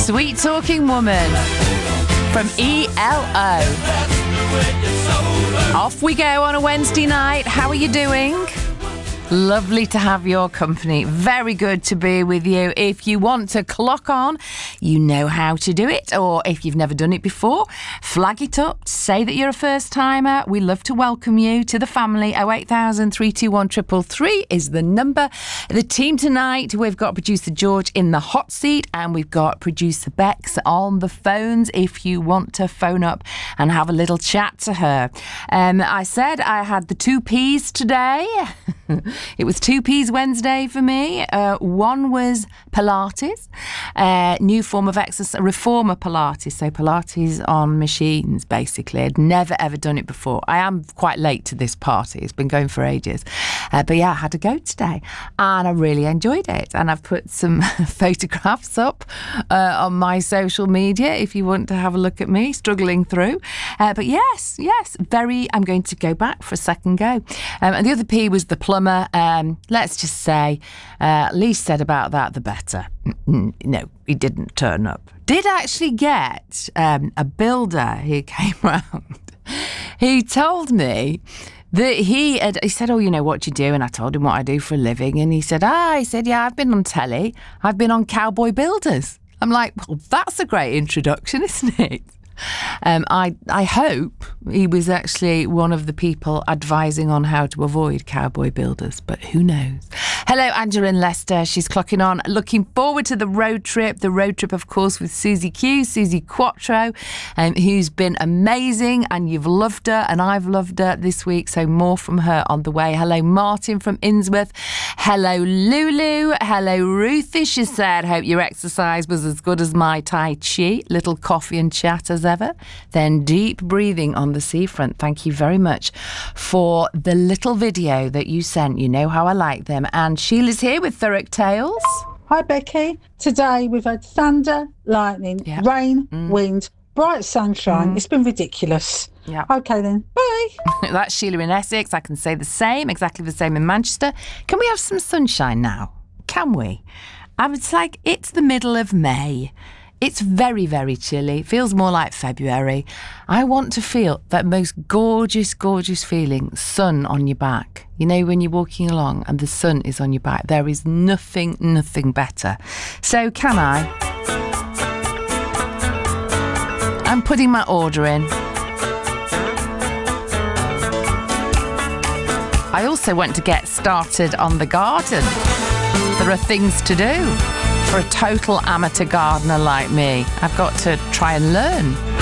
Sweet Talking Woman from ELO. Off we go on a Wednesday night. How are you doing? Lovely to have your company. Very good to be with you. If you want to clock on, you know how to do it. Or if you've never done it before, flag it up. Say that you're a first timer. We love to welcome you to the family. 08000 321 333 is the number. The team tonight, we've got producer George in the hot seat and we've got producer Bex on the phones if you want to phone up and have a little chat to her. I said I had the 2 Ps today. It was 2 Ps Wednesday for me. One was Pilates, new form of exercise, reformer Pilates. So Pilates on machines, basically. I'd never, ever done it before. I am quite late to this party. It's been going for ages. But yeah, I had to go today and I really enjoyed it. And I've put some photographs up on my social media if you want to have a look at me struggling through. But yes, I'm going to go back for a second go. And the other P was the plumber. Let's just say, least said about that, the better. No, he didn't turn up. Did actually get a builder who came round. He told me that he said, oh, you know what you do? And I told him what I do for a living. And he said, yeah, I've been on telly. I've been on Cowboy Builders. I'm like, well, that's a great introduction, isn't it? I hope he was actually one of the people advising on how to avoid Cowboy Builders, but who knows. Hello, Angela in Leicester. She's clocking on. Looking forward to the road trip. The road trip, of course, with Susie Q, Susie Quattro, who's been amazing, and you've loved her, and I've loved her this week, so more from her on the way. Hello, Martin from Innsmouth. Hello, Lulu. Hello, Ruthie. She said, hope your exercise was as good as my Tai Chi. Little coffee and chat as ever. Then deep breathing on the seafront. Thank you very much for the little video that you sent. You know how I like them. And Sheila's here with Thurrock Tales. Hi, Becky. Today we've had thunder, lightning, rain, wind, bright sunshine. It's been ridiculous. Yeah. Okay then. Bye. That's Sheila in Essex. I can say the same, exactly the same in Manchester. Can we have some sunshine now? Can we? It's like it's the middle of May. It's very, very chilly. It feels more like February. I want to feel that most gorgeous, gorgeous feeling, sun on your back. You know, when you're walking along and the sun is on your back, there is nothing better. So can I? I'm putting my order in. I also want to get started on the garden. There are things to do. For a total amateur gardener like me, I've got to try and learn.